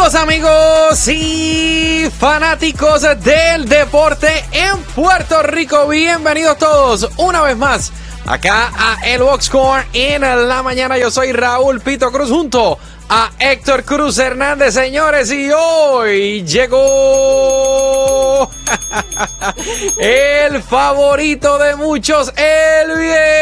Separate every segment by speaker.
Speaker 1: Saludos amigos y fanáticos del deporte en Puerto Rico. Bienvenidos todos una vez más acá a El Box Score en la mañana. Yo soy Raúl Pito Cruz junto a Héctor Cruz Hernández, señores, y hoy llegó el favorito de muchos, el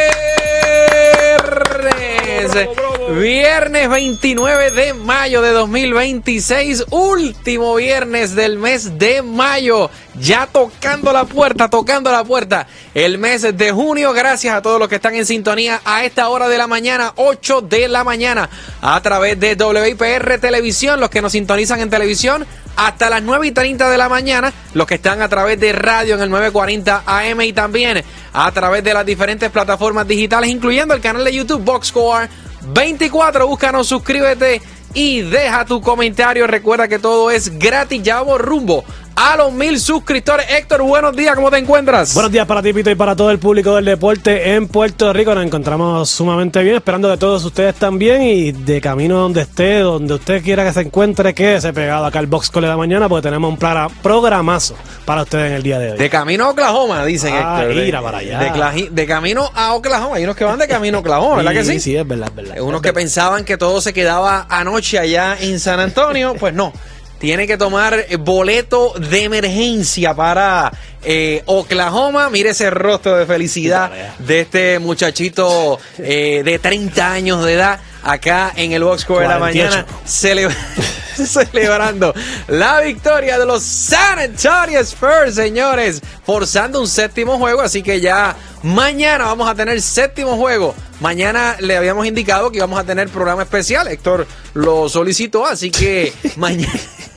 Speaker 1: viernes 29 de mayo de 2026, último viernes del mes de mayo, ya tocando la puerta, el mes de junio. Gracias a todos los que están en sintonía a esta hora de la mañana, 8 de la mañana, a través de WIPR Televisión, los que nos sintonizan en televisión, hasta las 9:30 de la mañana, los que están a través de radio en el 940 AM y también a través de las diferentes plataformas digitales, incluyendo el canal de YouTube Box Score 24. Búscanos, suscríbete y deja tu comentario. Recuerda que todo es gratis. Ya vamos rumbo a los 1000 suscriptores. Héctor, buenos días, ¿cómo te encuentras?
Speaker 2: Buenos días para ti, Pito, y para todo el público del deporte en Puerto Rico. Nos encontramos sumamente bien, esperando que todos ustedes también, y de camino donde esté, donde usted quiera que se encuentre, quédese pegado acá al Box Score de la mañana, porque tenemos un programazo para ustedes en el día de hoy.
Speaker 1: De camino a Oklahoma, dicen Héctor.
Speaker 2: Mira para allá.
Speaker 1: De camino a Oklahoma. Hay unos que van de camino a Oklahoma, ¿verdad que sí?
Speaker 2: Sí, es verdad.
Speaker 1: Unos que pensaban que todo se quedaba anoche allá en San Antonio, pues no. Tiene que tomar boleto de emergencia para Oklahoma. Mire ese rostro de felicidad de este muchachito de 30 años de edad acá en el Box Score de la mañana, celebrando la victoria de los San Antonio Spurs, señores, forzando un séptimo juego. Así que ya mañana vamos a tener séptimo juego. Mañana le habíamos indicado que íbamos a tener programa especial. Héctor lo solicitó, así que mañana...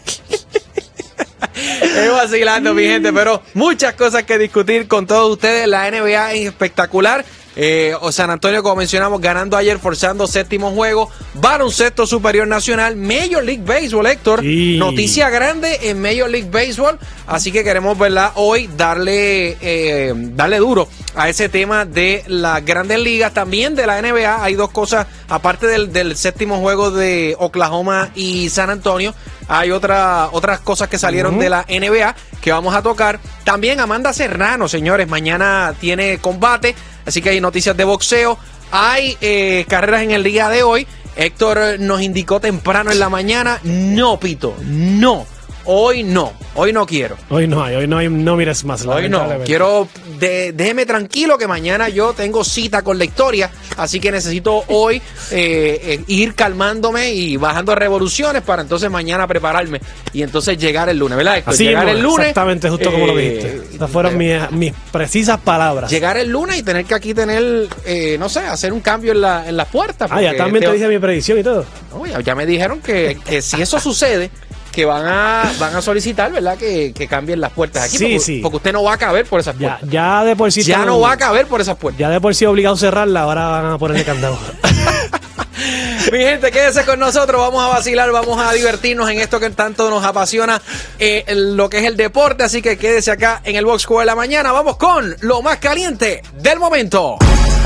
Speaker 1: Es vacilando, mi gente, pero muchas cosas que discutir con todos ustedes. La NBA es espectacular. San Antonio, como mencionamos, ganando ayer, forzando séptimo juego. Baloncesto superior nacional, Major League Baseball, Héctor. Sí. Noticia grande en Major League Baseball. Así que queremos, ¿verdad?, hoy darle duro a ese tema de las grandes ligas. También de la NBA hay dos cosas, aparte del séptimo juego de Oklahoma y San Antonio. Hay otras cosas que salieron de la NBA que vamos a tocar. También Amanda Serrano, señores, mañana tiene combate, así que hay noticias de boxeo. Hay carreras en el día de hoy. Héctor nos indicó temprano en la mañana, no, Pito, no. Hoy no quiero.
Speaker 2: Hoy no mires más.
Speaker 1: Hoy no, quiero, déjeme tranquilo que mañana yo tengo cita con la historia, así que necesito hoy ir calmándome y bajando revoluciones para entonces mañana prepararme y entonces llegar el lunes, ¿verdad, Héctor?
Speaker 2: Así
Speaker 1: llegar el lunes.
Speaker 2: Exactamente, justo como lo dijiste. Estas fueron mis precisas palabras.
Speaker 1: Llegar el lunes y tener que aquí tener, no sé, hacer un cambio en las puertas.
Speaker 2: Ya también te dije mi predicción y todo.
Speaker 1: No, ya me dijeron que si eso sucede, que van a solicitar, ¿verdad?, que cambien las puertas aquí.
Speaker 2: Sí,
Speaker 1: porque usted no va a caber por esas puertas.
Speaker 2: Ya de por sí.
Speaker 1: Ya no va a caber por esas puertas.
Speaker 2: Ya de por sí obligado a cerrarla, ahora van a ponerle candado.
Speaker 1: Mi gente, quédese con nosotros, vamos a vacilar, vamos a divertirnos en esto que tanto nos apasiona, lo que es el deporte, así que quédese acá en el Box Score de la mañana. Vamos con lo más caliente del momento.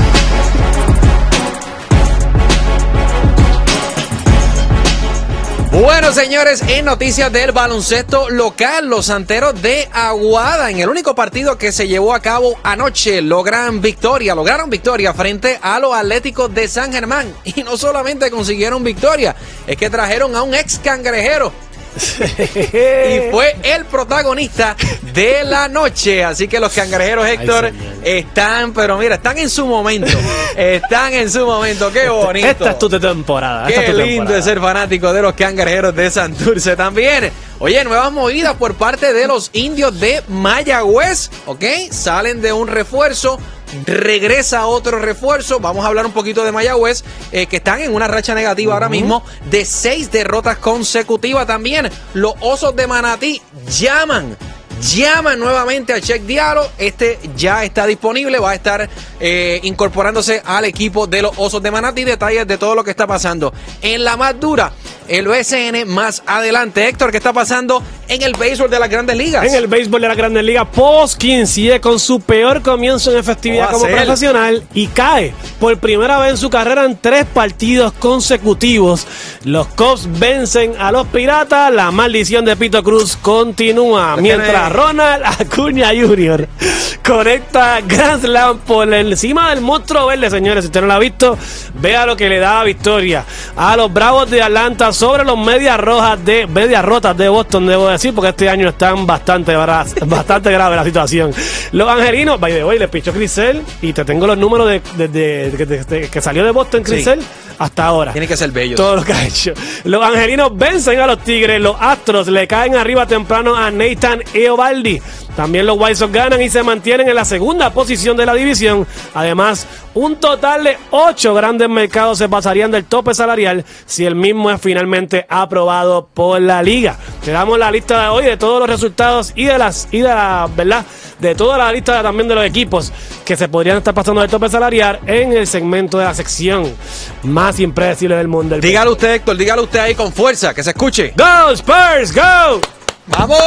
Speaker 1: Bueno, señores, en noticias del baloncesto local, los Santeros de Aguada, en el único partido que se llevó a cabo anoche, lograron victoria frente a los Atléticos de San Germán. Y no solamente consiguieron victoria, es que trajeron a un ex cangrejero. Y fue el protagonista de la noche. Así que los cangrejeros, Héctor, están en su momento. Qué bonito.
Speaker 2: Esta es tu temporada.
Speaker 1: Qué lindo es ser fanático de los cangrejeros de Santurce también. Oye, nuevas movidas por parte de los indios de Mayagüez, ¿ok? Salen de un refuerzo, regresa otro refuerzo. Vamos a hablar un poquito de Mayagüez, que están en una racha negativa ahora mismo de 6 derrotas consecutivas. También los Osos de Manatí llaman nuevamente a Check Diallo. Este ya está disponible, va a estar incorporándose al equipo de los Osos de Manatí. Detalles de todo lo que está pasando en la más dura, el BCN más adelante. Héctor, ¿qué está pasando en el béisbol de las Grandes Ligas.
Speaker 2: En el béisbol de las Grandes Ligas, Poskin sigue con su peor comienzo en efectividad como profesional y cae por primera vez en su carrera en 3 partidos consecutivos. Los Cubs vencen a los Piratas. La maldición de Pito Cruz continúa. Mientras Ronald Acuña Jr. conecta Grand Slam por encima del monstruo verde, señores. Si usted no lo ha visto, vea lo que le da la victoria a los Bravos de Atlanta sobre los Medias Rotas de Boston, debo decir, porque este año están bastante grave la situación. Los Angelinos, by the way, le pichó Chris Sale y te tengo los números de que salió de Boston Chris Sale hasta ahora.
Speaker 1: Tiene que ser bello.
Speaker 2: Todo lo que ha hecho. Los Angelinos vencen a los Tigres. Los Astros le caen arriba temprano a Nathan Eovaldi. También los White Sox ganan y se mantienen en la segunda posición de la división. Además, un total de 8 grandes mercados se pasarían del tope salarial si el mismo es finalmente aprobado por la liga. Te damos la lista de hoy de todos los resultados y de la ¿verdad? De toda la lista también de los equipos que se podrían estar pasando del tope salarial en el segmento de la sección más impredecible del mundo.
Speaker 1: Dígalo usted, Héctor, dígalo usted ahí con fuerza, que se escuche.
Speaker 2: ¡Go Spurs, go!
Speaker 1: ¡Vamos!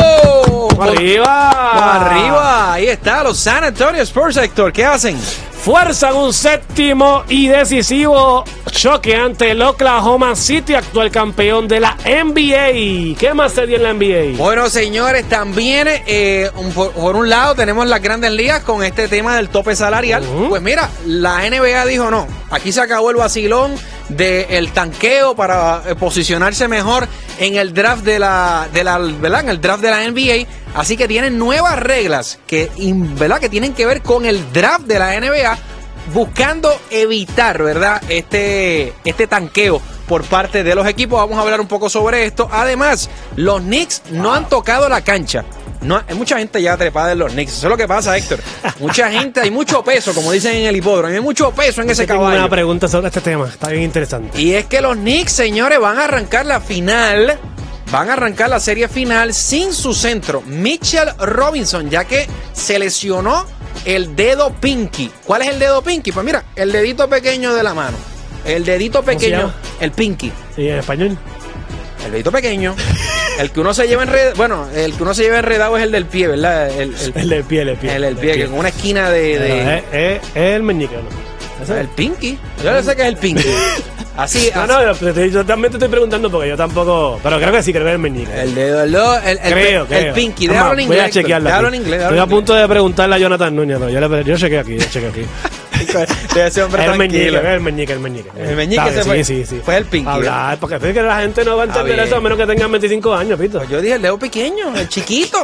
Speaker 2: ¡Arriba!
Speaker 1: ¡Arriba! Ahí está, los San Antonio Spurs, Héctor. ¿Qué hacen?
Speaker 2: Fuerzan un séptimo y decisivo choque ante el Oklahoma City, actual campeón de la NBA. ¿Qué más se dio en la NBA?
Speaker 1: Bueno, señores, también por un lado tenemos las Grandes Ligas con este tema del tope salarial. Pues mira, la NBA dijo no, aquí se acabó el vacilón del tanqueo para posicionarse mejor en el draft ¿verdad? En el draft de la NBA. Así que tienen nuevas reglas ¿verdad? Que tienen que ver con el draft de la NBA, buscando evitar, ¿verdad? Este tanqueo por parte de los equipos. Vamos a hablar un poco sobre esto. Además, los Knicks no han tocado la cancha. No, hay mucha gente ya trepada en los Knicks. Eso es lo que pasa, Héctor. Mucha gente, hay mucho peso, como dicen en el hipódromo. Hay mucho peso en ese caballo.
Speaker 2: Tengo una pregunta sobre este tema. Está bien interesante.
Speaker 1: Y es que los Knicks, señores, van a arrancar la final. Van a arrancar la serie final sin su centro, Mitchell Robinson, ya que se lesionó el dedo pinky. ¿Cuál es el dedo pinky? Pues mira, el dedito pequeño de la mano. El dedito pequeño, el pinky.
Speaker 2: ¿Y en español?
Speaker 1: El dedito pequeño. El que uno se lleva enredado. Bueno, el que uno se lleva enredado es el del pie, ¿verdad? El
Speaker 2: del pie.
Speaker 1: El del pie, que con una esquina de...
Speaker 2: Es el meñique, ¿no?
Speaker 1: El pinky. Yo sé que es el pinky. Así.
Speaker 2: Yo también te estoy preguntando porque yo tampoco. Pero creo que sí, creo que es el meñique.
Speaker 1: El dedo, creo. El pinky. Déjalo en inglés.
Speaker 2: Voy a chequearlo. Déjalo en inglés. Estoy a punto de preguntarle a Jonathan Núñez, pero yo chequeé aquí.
Speaker 1: Ese hombre
Speaker 2: el meñique.
Speaker 1: El meñique
Speaker 2: sí.
Speaker 1: Fue el pinky.
Speaker 2: Hablar, porque es que la gente no va a entender eso a menos que tengan 25 años, Pito.
Speaker 1: Pues yo dije el dedo pequeño, el chiquito.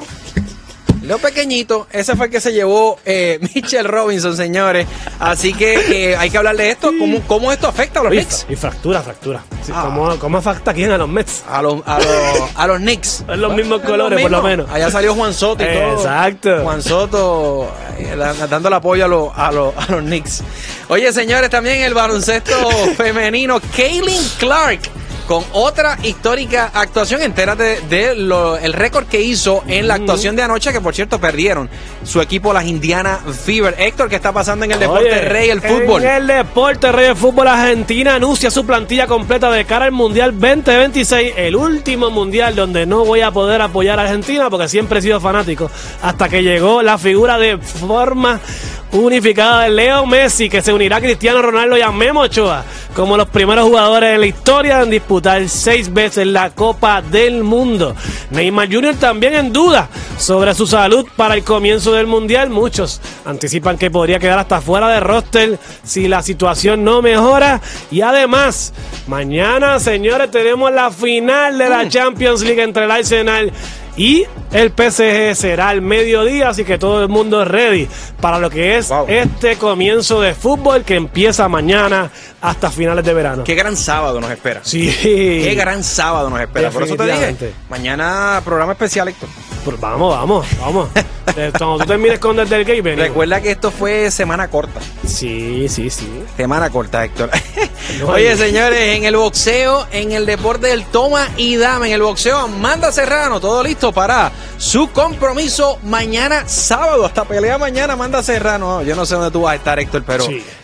Speaker 1: Lo pequeñito, ese fue el que se llevó Mitchell Robinson, señores. Así que hay que hablar de esto. ¿Cómo esto afecta a los Knicks?
Speaker 2: Y fractura. Sí, ¿Cómo afecta a quién? A los Mets.
Speaker 1: A los Knicks.
Speaker 2: Es los mismos colores, por lo menos.
Speaker 1: Allá salió Juan Soto y todo.
Speaker 2: Exacto.
Speaker 1: Juan Soto dando el apoyo a los Knicks. Oye, señores, también el baloncesto femenino, Caitlin Clark, con otra histórica actuación. Entérate el récord que hizo en la actuación de anoche, que por cierto perdieron su equipo, las Indiana Fever. Héctor, ¿qué está pasando en el deporte rey, el fútbol?
Speaker 2: En el deporte rey, el fútbol, Argentina anuncia su plantilla completa de cara al Mundial 2026, el último Mundial donde no voy a poder apoyar a Argentina porque siempre he sido fanático, hasta que llegó la figura de forma unificada de Leo Messi, que se unirá a Cristiano Ronaldo y a Memo Ochoa como los primeros jugadores en la historia en disputar 6 veces la Copa del Mundo. Neymar Jr. también en duda sobre su salud para el comienzo del Mundial. Muchos anticipan que podría quedar hasta fuera de roster si la situación no mejora. Y además, mañana, señores, tenemos la final de la Champions League entre el Arsenal y el PSG. Será al mediodía, así que todo el mundo es ready para lo que es este comienzo de fútbol que empieza mañana hasta finales de verano.
Speaker 1: Qué gran sábado nos espera.
Speaker 2: Sí.
Speaker 1: Qué gran sábado nos espera. Por eso te dije, mañana programa especial, Héctor.
Speaker 2: Pues vamos. Cuando tú termines con Desde el Game,
Speaker 1: recuerda que esto fue semana corta.
Speaker 2: Sí.
Speaker 1: Semana corta, Héctor. Oye, señores, en el boxeo, en el deporte del toma y dame, en el boxeo, Amanda Serrano, todo listo para su compromiso mañana sábado. Hasta pelea mañana, Amanda Serrano. Yo no sé dónde tú vas a estar, Héctor, pero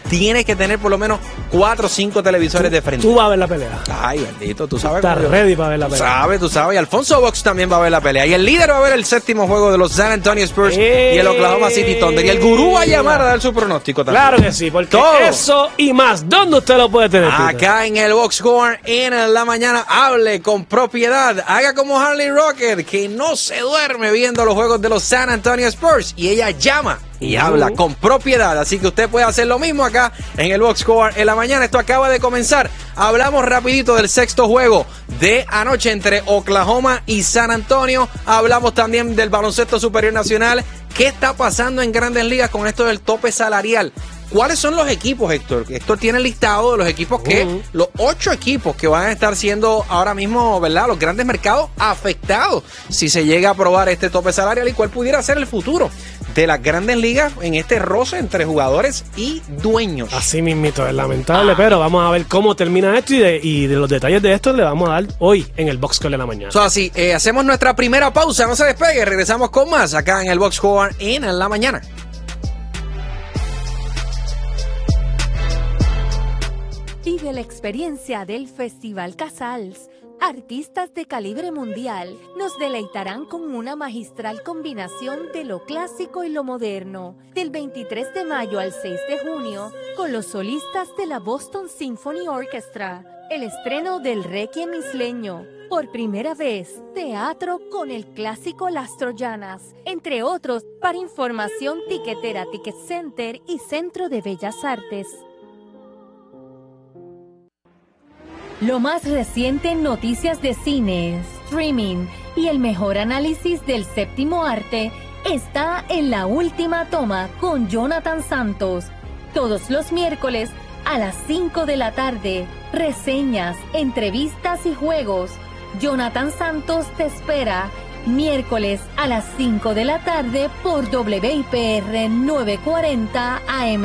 Speaker 1: tienes que tener por lo menos 4 o 5 televisores de frente.
Speaker 2: Tú vas a ver la pelea.
Speaker 1: Ay, bendito, tú sabes.
Speaker 2: Estás ready para ver la pelea.
Speaker 1: Tú sabes. Y Alfonso Box también va a ver la pelea. Y el líder va a ver el séptimo juego de los San Antonio Spurs y el Oklahoma City Thunder. Y el gurú va a llamar a dar su pronóstico también.
Speaker 2: Claro que sí, porque
Speaker 1: todo
Speaker 2: eso y más, ¿dónde usted lo puede tener, Peter?
Speaker 1: Acá en el Box Score en la mañana. Hable con propiedad. Haga como Harley Rocket, que no se duerme viendo los juegos de los San Antonio Spurs. Y ella llama y habla con propiedad. Así que usted puede hacer lo mismo acá en el Box Score en la mañana. Esto acaba de comenzar. Hablamos rapidito del sexto juego de anoche entre Oklahoma y San Antonio. Hablamos también del baloncesto superior nacional. ¿Qué está pasando en Grandes Ligas con esto del tope salarial? ¿Cuáles son los equipos, Héctor? Héctor tiene el listado de los equipos los 8 equipos que van a estar siendo ahora mismo, ¿verdad? Los grandes mercados afectados si se llega a aprobar este tope salarial y cuál pudiera ser el futuro de las Grandes Ligas en este roce entre jugadores y dueños.
Speaker 2: Así mismito, es lamentable, pero vamos a ver cómo termina esto y de los detalles de esto le vamos a dar hoy en el Box Score de la mañana.
Speaker 1: Así, hacemos nuestra primera pausa, no se despegue, regresamos con más acá en el Box Score en la mañana.
Speaker 3: Vive la experiencia del Festival Casals. Artistas de calibre mundial nos deleitarán con una magistral combinación de lo clásico y lo moderno. Del 23 de mayo al 6 de junio, con los solistas de la Boston Symphony Orchestra. El estreno del Requiem isleño. Por primera vez, teatro con el clásico Las Troyanas, entre otros. Para información, tiquetera Ticket Center y Centro de Bellas Artes. Lo más reciente en noticias de cine, streaming y el mejor análisis del séptimo arte está en La Última Toma con Jonathan Santos. Todos los miércoles a las 5 de la tarde. Reseñas, entrevistas y juegos. Jonathan Santos te espera miércoles a las 5 de la tarde por WIPR 940 AM.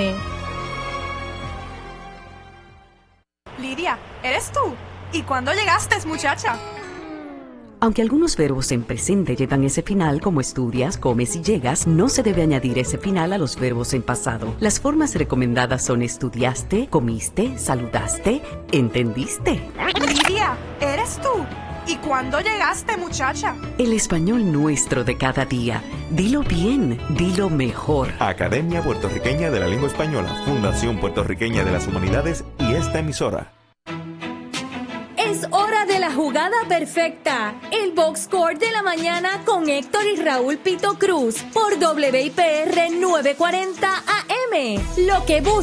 Speaker 4: Lidia, ¿eres tú? ¿Y cuándo llegaste, muchacha?
Speaker 5: Aunque algunos verbos en presente llevan ese final, como estudias, comes y llegas, no se debe añadir ese final a los verbos en pasado. Las formas recomendadas son estudiaste, comiste, saludaste, entendiste.
Speaker 4: Lidia, ¿eres tú? ¿Y cuándo llegaste, muchacha?
Speaker 5: El español nuestro de cada día. Dilo bien, dilo mejor.
Speaker 6: Academia Puertorriqueña de la Lengua Española, Fundación Puertorriqueña de las Humanidades y esta emisora.
Speaker 3: Es hora de la jugada perfecta. El Box Score de la mañana con Héctor y Raúl Pito Cruz por WIPR 940 AM. Lo que busca